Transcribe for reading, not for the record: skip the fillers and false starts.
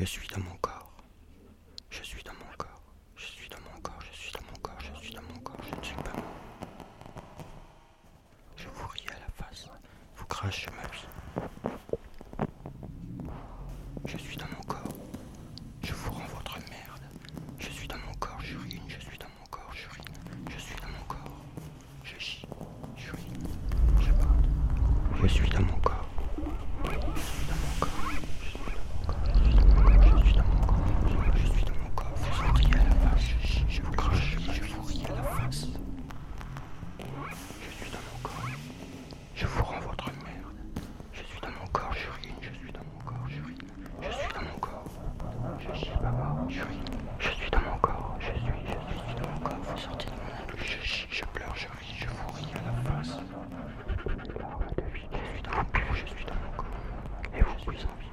Je suis dans mon corps. Je suis dans mon corps. Je suis dans mon corps. Je suis dans mon corps. Je suis dans mon corps. Je ne suis pas mort. Je vous ris à la face. Vous crachez ma vie. Je suis dans mon corps. Je vous rends votre merde. Je suis dans mon corps. J'urine. Je suis dans mon corps. J'urine. Je suis dans mon corps. Je chie. J'urine. Je bande. Je suis dans mon corps. Je suis dans mon corps. Je suis dans mon corps. Je suis dans mon corps. Vous en riez à la face. Je chie. Je vous crache. Je vous ris à la face. Je suis dans mon corps. Je vous rends votre merde. Je suis dans mon corps. J'urine. Je suis dans mon corps. J'urine. Je suis dans mon corps. Je chie pas mort. J'urine. Je suis dans mon corps. Je suis dans mon corps. Vous sortez de mon âme. Je chie. Je pleure. Je ris. Je vous ris à la face. Larmes de vie. Je suis dans mon corps. Je suis dans mon corps. Et vous, vous en vivez.